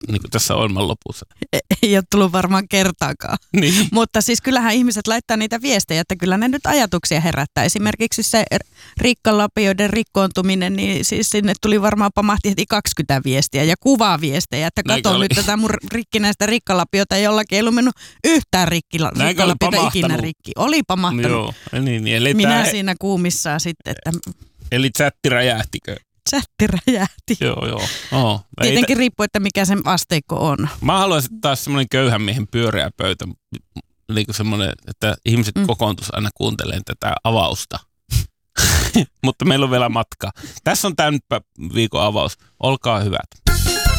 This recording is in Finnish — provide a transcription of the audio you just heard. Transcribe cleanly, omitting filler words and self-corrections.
niin kuin tässä ohjelman lopussa. Ei ole tullut varmaan kertaakaan. Niin. Mutta siis kyllähän ihmiset laittaa niitä viestejä, että kyllä ne nyt ajatuksia herättää. Esimerkiksi se rikkalapioiden rikkoontuminen, niin siis sinne tuli varmaan pamahti heti 20 viestiä ja kuvaviestejä, että kato nyt tätä mun rikkinäistä rikkalapiota, jollakin ei ollut mennyt yhtään rikkalapiota ikinä rikki. Oli pamahtanut. Joo, niin, eli minä siinä kuumissaan sitten, että... Eli chatti räjähtikö? Chatti räjähti. Joo. Oh, tietenkin riippuu, että mikä sen asteikko on. Mä haluaisin taas semmoinen köyhän miehen pyöreä pöytä, niin kuin semmoinen, että ihmiset kokoontus aina kuuntelemaan tätä avausta. Mutta meillä on vielä matkaa. Tässä on tämän viikon avaus. Olkaa hyvät.